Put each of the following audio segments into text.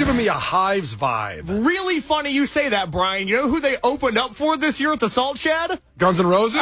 giving me a Hives vibe. Really funny you say that, Brian. You know who they opened up for this year at the Salt Shed? Guns N' Roses?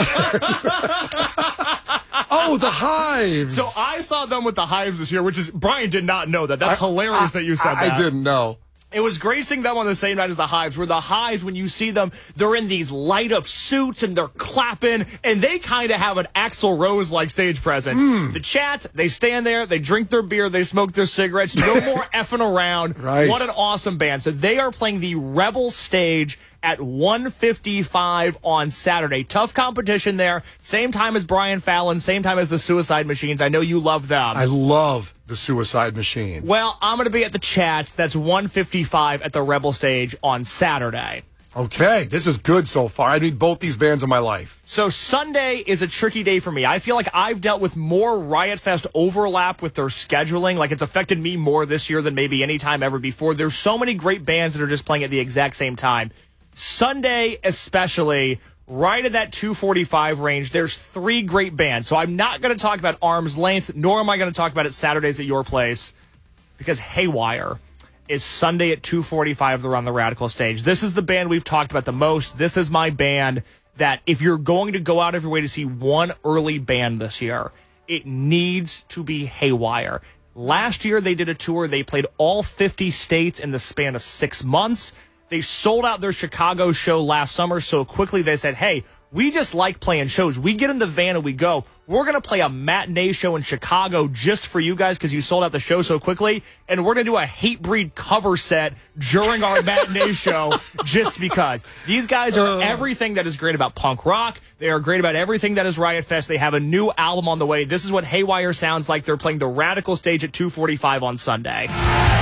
Oh, the Hives. So I saw them with the Hives this year, which is, Brian did not know that. That's hilarious that you said that. I didn't know. It was great seeing them on the same night as the Hives, where the Hives, when you see them, they're in these light-up suits and they're clapping, and they kind of have an Axl Rose-like stage presence. The Chats, they stand there, they drink their beer, they smoke their cigarettes, no more effing around. Right. What an awesome band. So they are playing the Rebel stage at 1:55 on Saturday. Tough competition there. Same time as Brian Fallon, same time as the Suicide Machines. I know you love them. I love the Suicide Machines. Well, I'm going to be at the Chats. That's 1:55 at the Rebel stage on Saturday. Okay, this is good so far. I need both these bands in my life. So Sunday is a tricky day for me. I feel like I've dealt with more Riot Fest overlap with their scheduling. Like, it's affected me more this year than maybe any time ever before. There's so many great bands that are just playing at the exact same time. Sunday especially, right at that 2:45 range, there's three great bands. So I'm not going to talk about Arm's Length, nor am I going to talk about it Saturdays at your place, because Haywire is Sunday at 2:45 around the Radical stage. This is the band we've talked about the most. This is my band that if you're going to go out of your way to see one early band this year, it needs to be Haywire. Last year they did a tour. They played all 50 states in the span of 6 months. They sold out their Chicago show last summer so quickly they said, hey, we just like playing shows. We get in the van and we go. We're going to play a matinee show in Chicago just for you guys because you sold out the show so quickly. And we're going to do a Hatebreed cover set during our matinee show just because. These guys are everything that is great about punk rock. They are great about everything that is Riot Fest. They have a new album on the way. This is what Haywire sounds like. They're playing the Radical stage at 2:45 on Sunday.